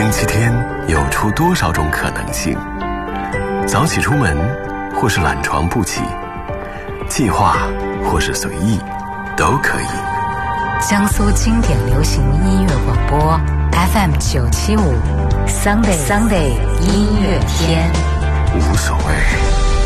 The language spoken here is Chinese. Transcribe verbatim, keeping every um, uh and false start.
星期天有出多少种可能性？早起出门，或是懒床不起，计划或是随意，都可以。 江苏经典流行音乐广播 F M 九七五 Sunday Sunday 音乐天， 无所谓。